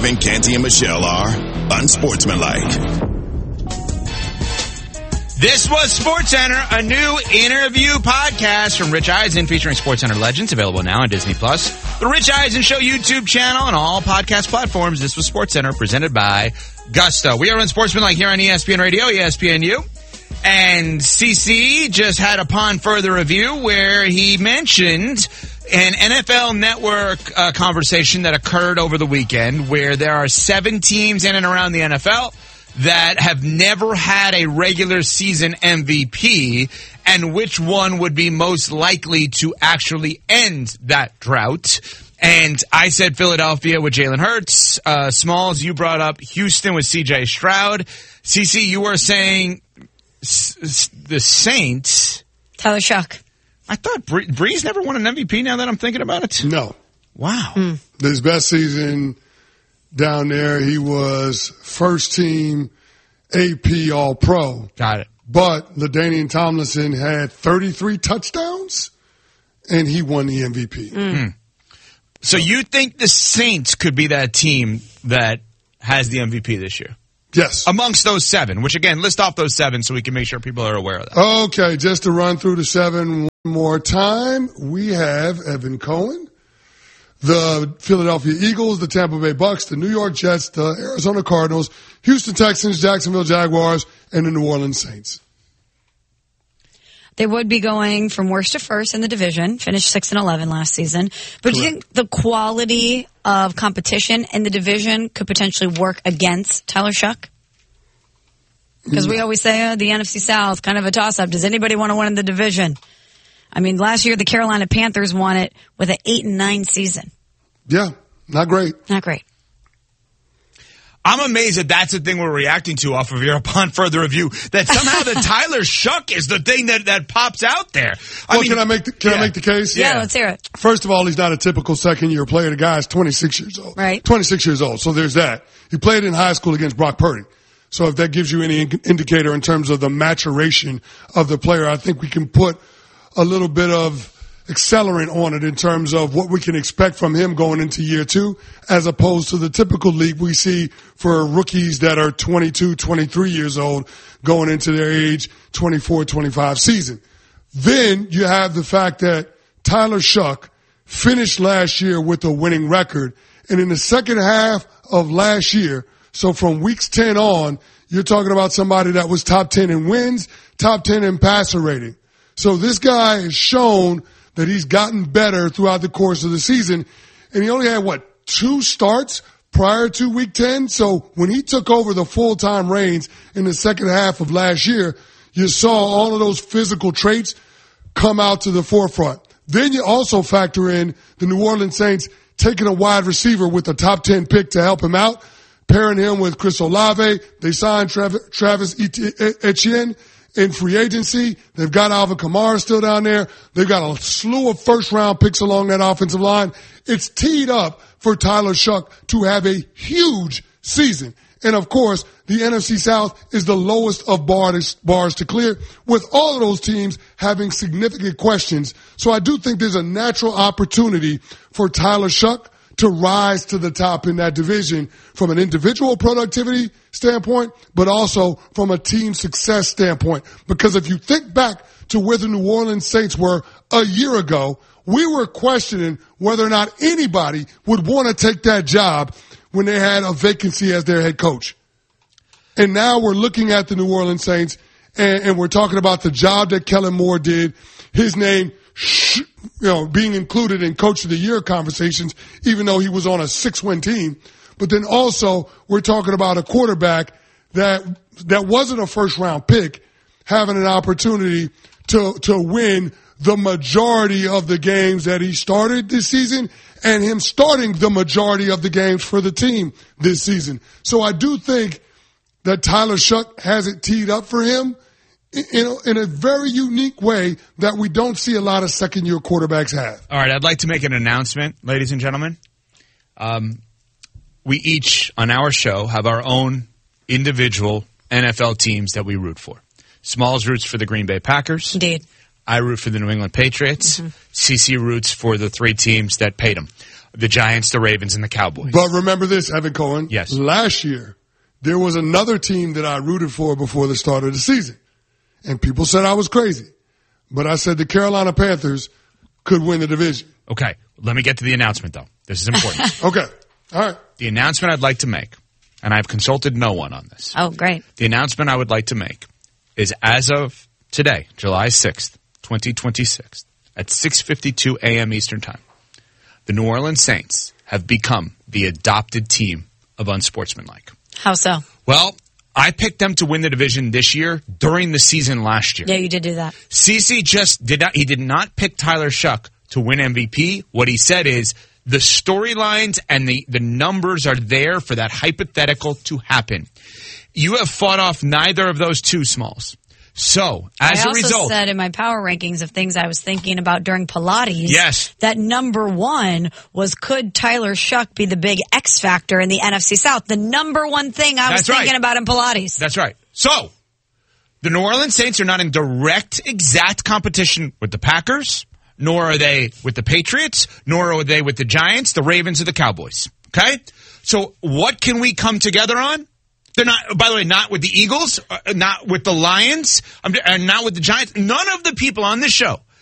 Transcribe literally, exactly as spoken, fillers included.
Kevin, Canty, and Michelle are unsportsmanlike. This was SportsCenter, a new interview podcast from Rich Eisen featuring SportsCenter legends, available now on Disney Plus, the Rich Eisen Show YouTube channel, and all podcast platforms. This was SportsCenter, presented by Gusto. We are unsportsmanlike here on E S P N Radio, E S P N U. And C C just had upon further review where he mentioned an N F L Network uh, conversation that occurred over the weekend where there are seven teams in and around the N F L that have never had a regular season M V P, and which one would be most likely to actually end that drought. And I said Philadelphia with Jalen Hurts. Uh, Smalls, you brought up Houston with C J Stroud. C C, you were saying s- s- the Saints. Tyler Shuck. I thought Bree- Breeze never won an M V P now that I'm thinking about it. No. Wow. Mm. His best season down there, he was first team A P All-Pro. Got it. But LaDainian Tomlinson had thirty-three touchdowns, and he won the M V P. Mm. So you think the Saints could be that team that has the M V P this year? Yes. Amongst those seven, which again, list off those seven so we can make sure people are aware of that. Okay, just to run through the seven one more time, we have Evan Cohen, the Philadelphia Eagles, the Tampa Bay Bucks, the New York Jets, the Arizona Cardinals, Houston Texans, Jacksonville Jaguars, and the New Orleans Saints. They would be going from worst to first in the division, finished six and eleven last season. But Correct. do you think the quality of competition in the division could potentially work against Tyler Shuck? Because we always say uh, the N F C South, kind of a toss-up. Does anybody want to win in the division? I mean, last year the Carolina Panthers won it with an eight and nine season. Yeah, not great. Not great. I'm amazed that that's the thing we're reacting to off of your upon further review, that somehow the Tyler Shuck is the thing that, that pops out there. I Well, mean, can I make the, can yeah. I make the case? Yeah, Yeah. let's hear it. First of all, he's not a typical second-year player. The guy is twenty-six years old. Right. twenty-six years old. So there's that. He played in high school against Brock Purdy. So if that gives you any in- indicator in terms of the maturation of the player, I think we can put a little bit of accelerant on it in terms of what we can expect from him going into year two, as opposed to the typical leap we see for rookies that are twenty-two, twenty-three years old going into their age twenty-four, twenty-five season. Then you have the fact that Tyler Shuck finished last year with a winning record. And in the second half of last year, so from weeks ten on, you're talking about somebody that was top ten in wins, top ten in passer rating. So this guy has shown that he's gotten better throughout the course of the season. And he only had, what, two starts prior to week ten? So when he took over the full-time reins in the second half of last year, you saw all of those physical traits come out to the forefront. Then you also factor in the New Orleans Saints taking a wide receiver with a top ten pick to help him out, pairing him with Chris Olave. They signed Trav- Travis Etienne in free agency. They've got Alvin Kamara still down there. They've got a slew of first-round picks along that offensive line. It's teed up for Tyler Shuck to have a huge season. And, of course, the N F C South is the lowest of bars, bars to clear, with all of those teams having significant questions. So I do think there's a natural opportunity for Tyler Shuck to rise to the top in that division from an individual productivity standpoint, but also from a team success standpoint. Because if you think back to where the New Orleans Saints were a year ago, we were questioning whether or not anybody would want to take that job when they had a vacancy as their head coach. And now we're looking at the New Orleans Saints, and, and we're talking about the job that Kellen Moore did, his name, you know, being included in Coach of the Year conversations, even though he was on a six-win team. But then also we're talking about a quarterback that that wasn't a first-round pick having an opportunity to to win the majority of the games that he started this season, and him starting the majority of the games for the team this season. So I do think that Tyler Shuck has it teed up for him in a, in a very unique way that we don't see a lot of second-year quarterbacks have. All right, I'd like to make an announcement, ladies and gentlemen. Um, we each, on our show, have our own individual N F L teams that we root for. Smalls roots for the Green Bay Packers. Indeed. I root for the New England Patriots. Mm-hmm. C C roots for the three teams that paid him. The Giants, the Ravens, and the Cowboys. But remember this, Evan Cohen. Yes. Last year, there was another team that I rooted for before the start of the season. And people said I was crazy. But I said the Carolina Panthers could win the division. Okay, let me get to the announcement, though. This is important. Okay, all right. The announcement I'd like to make, and I've consulted no one on this. Oh, great. The announcement I would like to make is as of today, July sixth, twenty twenty-six, at six fifty-two a.m. Eastern Time, the New Orleans Saints have become the adopted team of Unsportsmanlike. How so? Well, I picked them to win the division this year during the season last year. Yeah, you did do that. Cece just did not, he did not pick Tyler Shuck to win M V P. What he said is the storylines and the, the numbers are there for that hypothetical to happen. You have fought off neither of those two, Smalls. So, as I a also result, said in my power rankings of things I was thinking about during Pilates, yes, that number one was could Tyler Shuck be the big X factor in the N F C South? The number one thing I was That's thinking right. about in Pilates. That's right. So, the New Orleans Saints are not in direct, exact competition with the Packers, nor are they with the Patriots, nor are they with the Giants, the Ravens, or the Cowboys. Okay? So, what can we come together on? They're not, by the way, not with the Eagles, uh, not with the Lions, and not with the Giants. None of the people on this show